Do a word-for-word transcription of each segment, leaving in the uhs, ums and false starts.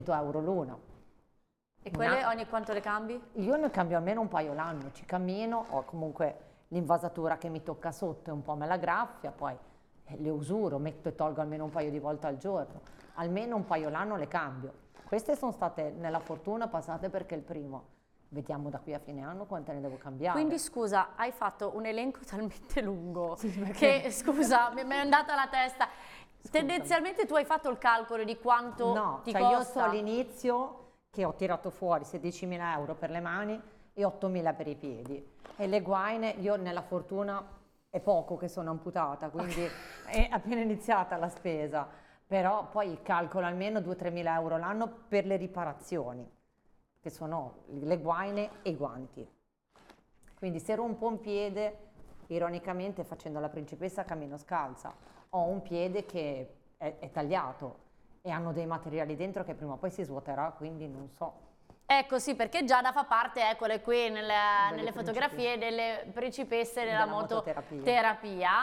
euro l'uno. E quelle ogni quanto le cambi? Io ne cambio almeno un paio l'anno, ci cammino, ho comunque l'invasatura che mi tocca sotto e un po' me la graffia, poi le usuro, metto e tolgo almeno un paio di volte al giorno, almeno un paio l'anno le cambio. Queste sono state nella fortuna passate perché il primo, vediamo da qui a fine anno quante ne devo cambiare. Quindi scusa, hai fatto un elenco talmente lungo sì, perché... che scusa, mi è andata la testa. Scusami. Tendenzialmente tu hai fatto il calcolo di quanto no, ti cioè costa? Io sto all'inizio che ho tirato fuori sedicimila euro per le mani e ottomila per i piedi. E le guaine, io nella fortuna è poco che sono amputata, quindi è appena iniziata la spesa. Però poi calcolo almeno due tremila euro l'anno per le riparazioni, che sono le guaine e i guanti. Quindi se rompo un piede, ironicamente facendo la principessa cammino scalza, ho un piede che è, è tagliato e hanno dei materiali dentro che prima o poi si svuoterà, quindi non so. Ecco sì, perché Giada fa parte, eccole qui nelle, nelle fotografie delle principesse della, della mototerapia, mototerapia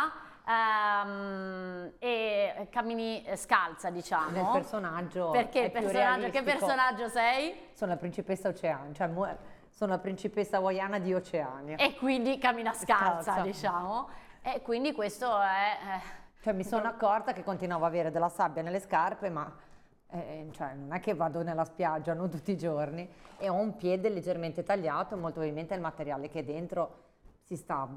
um, e cammini scalza, diciamo. Nel personaggio Perché il personaggio, che personaggio sei? Sono la principessa Oceania, cioè sono la principessa hawaiana di Oceania. E quindi cammina scalza, scalza. diciamo. E quindi questo è... Eh, Cioè mi sono accorta che continuavo a avere della sabbia nelle scarpe, ma eh, cioè, non è che vado nella spiaggia non tutti i giorni, e ho un piede leggermente tagliato, molto probabilmente il materiale che è dentro si sta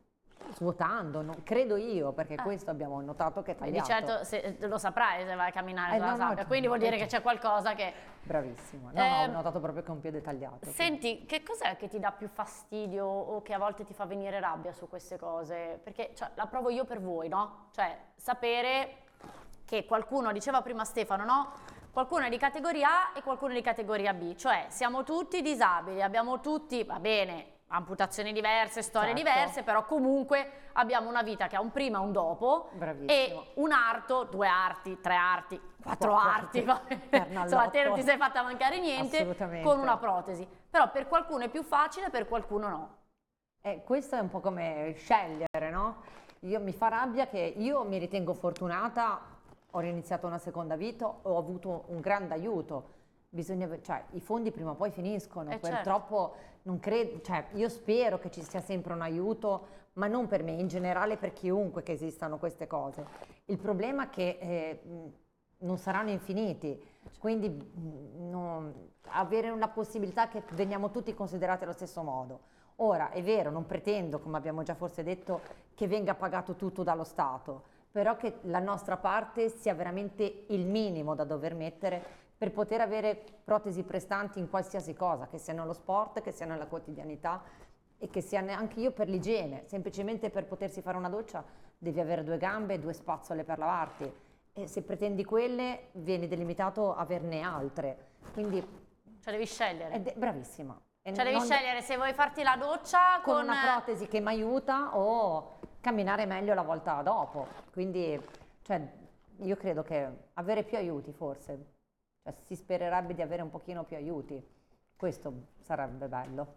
svuotando, non, credo io, perché eh. questo abbiamo notato che è tagliato. Quindi certo se, lo saprai se vai a camminare eh, sulla no, sabbia, no, quindi vuol dire eh, che c'è qualcosa che... Bravissimo, no, eh, no, ho notato proprio che è un piede tagliato. Senti, quindi. che cos'è che ti dà più fastidio o che a volte ti fa venire rabbia su queste cose? Perché cioè, la provo io per voi, no? Cioè, sapere che qualcuno, diceva prima Stefano, no? Qualcuno è di categoria A e qualcuno è di categoria B, cioè siamo tutti disabili, abbiamo tutti, va bene, amputazioni diverse, storie certo. diverse, però comunque abbiamo una vita che ha un prima e un dopo. Bravissimo. E un arto, due arti, tre arti, quattro arti, insomma te non ti sei fatta mancare niente con una protesi, però per qualcuno è più facile, per qualcuno no. Eh, questo è un po' come scegliere, no? Io mi fa rabbia che io mi ritengo fortunata, ho iniziato una seconda vita, ho avuto un grande aiuto. Bisogna, cioè, i fondi prima o poi finiscono, eh purtroppo certo. non credo, cioè, io spero che ci sia sempre un aiuto, ma non per me, in generale per chiunque che esistano queste cose. Il problema è che eh, non saranno infiniti, quindi no, avere una possibilità che veniamo tutti considerati allo stesso modo. Ora, è vero, non pretendo, come abbiamo già forse detto, che venga pagato tutto dallo Stato, però che la nostra parte sia veramente il minimo da dover mettere per poter avere protesi prestanti in qualsiasi cosa, che sia nello sport, che sia nella quotidianità e che sia anche io per l'igiene. Semplicemente per potersi fare una doccia devi avere due gambe e due spazzole per lavarti, e se pretendi quelle vieni delimitato a averne altre, quindi cioè devi scegliere. È bravissima. E cioè devi scegliere se vuoi farti la doccia con, con una protesi che mi aiuta o camminare meglio la volta dopo. Quindi cioè, io credo che avere più aiuti forse, cioè, si spererebbe di avere un pochino più aiuti, questo sarebbe bello.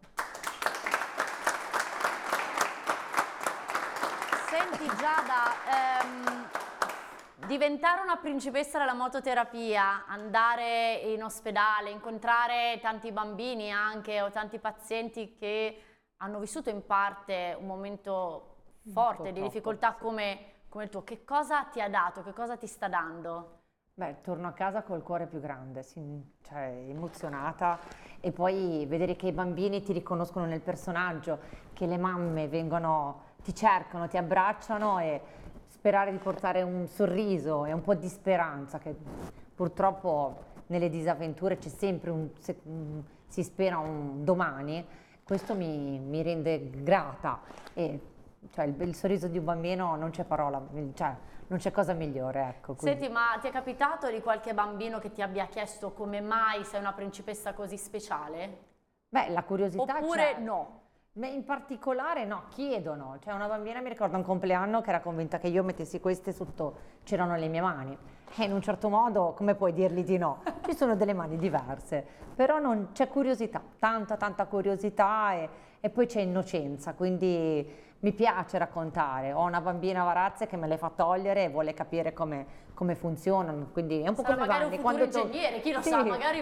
Senti Giada, ehm, diventare una principessa della mototerapia, andare in ospedale, incontrare tanti bambini anche o tanti pazienti che hanno vissuto in parte un momento forte di difficoltà come, come il tuo, che cosa ti ha dato, che cosa ti sta dando? Beh, torno a casa col cuore più grande, cioè emozionata, e poi vedere che i bambini ti riconoscono nel personaggio, che le mamme vengono, ti cercano, ti abbracciano, e sperare di portare un sorriso e un po' di speranza, che purtroppo nelle disavventure c'è sempre un, se, un, si spera un domani. Questo mi, mi rende grata, e cioè il, il sorriso di un bambino non c'è parola, cioè non c'è cosa migliore, ecco. Senti, ma ti è capitato di qualche bambino che ti abbia chiesto come mai sei una principessa così speciale? Beh, la curiosità oppure no? In particolare no, chiedono. Cioè una bambina, mi ricordo un compleanno, che era convinta che io mettessi queste sotto, c'erano le mie mani, e in un certo modo come puoi dirgli di no? Ci sono delle mani diverse, però c'è curiosità, tanta tanta curiosità, e, e poi c'è innocenza, quindi mi piace raccontare, ho una bambina Varazze che me le fa togliere e vuole capire come, come funzionano, quindi è un po' Sarà come magari Vanni. un futuro tu- ingegnere, chi lo Sì. sa, magari